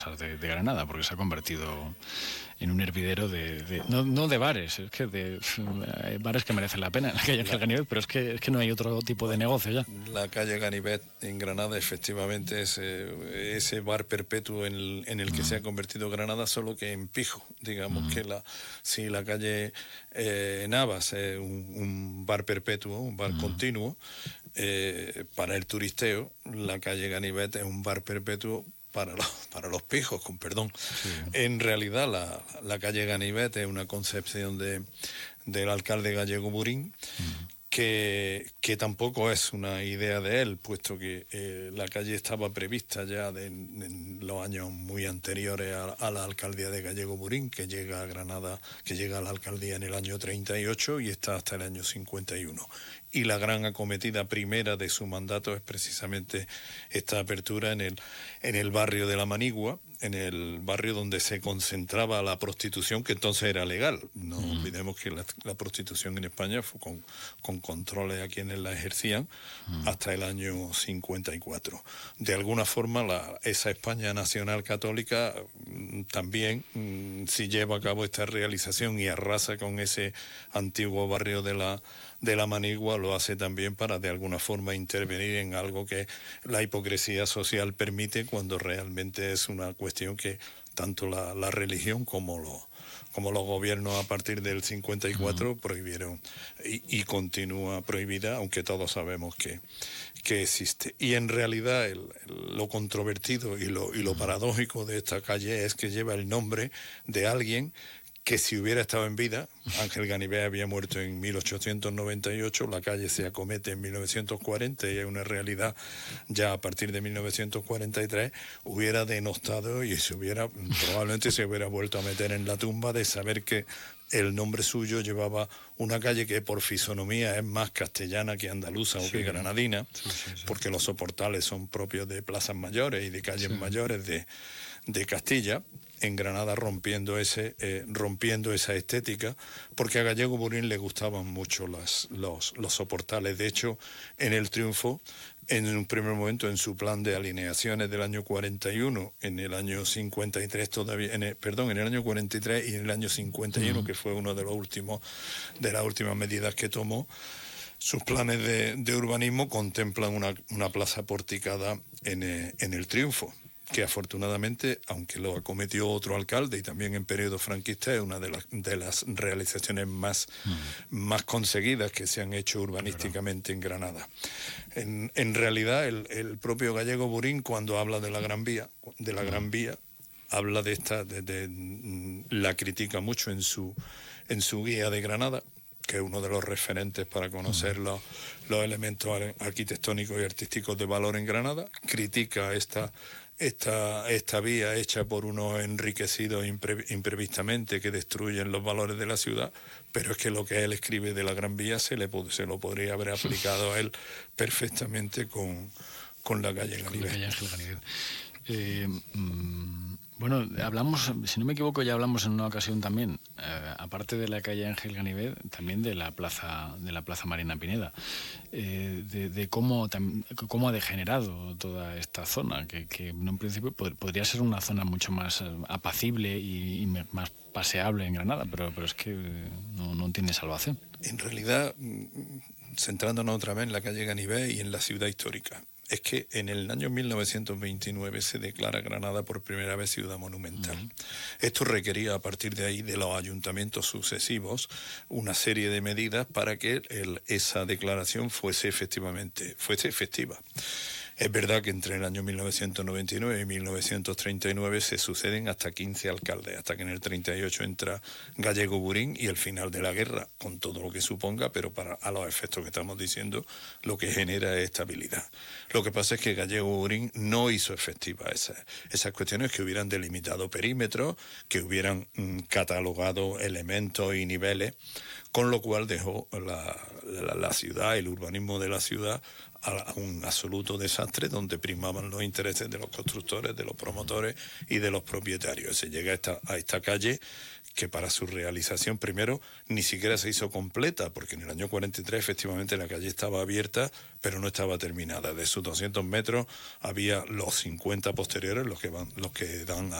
de Granada, porque se ha convertido en un hervidero no de bares, es que hay bares que merecen la pena en la calle Ángel Ganivet, pero es que no hay otro tipo de negocio ya. La calle Ganivet en Granada efectivamente es ese bar perpetuo en el que se ha convertido Granada, solo que en pijo. Digamos que si la calle Navas es un bar perpetuo, un bar continuo, para el turisteo, la calle Ganivet es un bar perpetuo para los pijos, con perdón. Sí. En realidad la calle Ganivet es una concepción del alcalde gallego Burín, que tampoco es una idea de él, puesto que la calle estaba prevista ya en los años muy anteriores a la alcaldía de Gallego Burín, que llega a Granada, que llega a la alcaldía en el año 38 y está hasta el año 51. Y la gran acometida primera de su mandato es precisamente esta apertura en el barrio de la Manigua, en el barrio donde se concentraba la prostitución, que entonces era legal. No olvidemos que la prostitución en España fue con controles a quienes la ejercían hasta el año 54. De alguna forma, esa España nacional católica también, si lleva a cabo esta realización y arrasa con ese antiguo barrio de la Manigua, lo hace también para de alguna forma intervenir en algo que la hipocresía social permite, cuando realmente es una cuestión que tanto la religión como los gobiernos a partir del 54 prohibieron y continúa prohibida, aunque todos sabemos que existe. Y en realidad lo controvertido y lo paradójico de esta calle es que lleva el nombre de alguien que, si hubiera estado en vida, Ángel Ganivet había muerto en 1898, la calle se acomete en 1940 y es una realidad ya a partir de 1943, hubiera denostado y probablemente se hubiera vuelto a meter en la tumba de saber que el nombre suyo llevaba una calle que por fisonomía es más castellana que andaluza o que granadina, porque los soportales son propios de plazas mayores y de calles mayores de Castilla, en Granada rompiendo esa estética, porque a Gallego Burín le gustaban mucho los soportales. De hecho, en el Triunfo, en un primer momento, en su plan de alineaciones del año 41, en el año 53 todavía, en el año 43 y en el año 51, que fue uno de las últimas medidas que tomó, sus planes de urbanismo contemplan una plaza porticada en el Triunfo, que afortunadamente, aunque lo acometió otro alcalde y también en periodo franquista, es una de las realizaciones más conseguidas que se han hecho urbanísticamente en Granada. En realidad, el propio Gallego Burín, cuando habla de la Gran Vía, habla la critica mucho en su guía de Granada, que es uno de los referentes para conocer los elementos arquitectónicos y artísticos de valor en Granada. Critica esta vía hecha por unos enriquecidos imprevistamente que destruyen los valores de la ciudad, pero es que lo que él escribe de la Gran Vía se lo podría haber aplicado a él perfectamente con la calle Ganivet. Bueno, hablamos, si no me equivoco, ya hablamos en una ocasión también, aparte de la calle Ángel Ganivet, también de la plaza Marina Pineda, de cómo ha degenerado toda esta zona, que en un principio podría ser una zona mucho más apacible y más paseable en Granada, pero es que no tiene salvación. En realidad, centrándonos otra vez en la calle Ganivet y en la ciudad histórica, es que en el año 1929 se declara Granada por primera vez ciudad monumental. Esto requería, a partir de ahí, de los ayuntamientos sucesivos, una serie de medidas para que esa declaración fuese efectiva. Es verdad que entre el año 1999 y 1939 se suceden hasta 15 alcaldes, hasta que en el 38 entra Gallego Burín y el final de la guerra, con todo lo que suponga, pero a los efectos que estamos diciendo, lo que genera es estabilidad. Lo que pasa es que Gallego Burín no hizo efectivas esas cuestiones, que hubieran delimitado perímetros, que hubieran catalogado elementos y niveles, con lo cual dejó la ciudad, el urbanismo de la ciudad, a un absoluto desastre, donde primaban los intereses de los constructores, de los promotores y de los propietarios. Se llega a esta calle que para su realización primero ni siquiera se hizo completa, porque en el año 43 efectivamente la calle estaba abierta, pero no estaba terminada. De sus 200 metros había los 50 posteriores, los que dan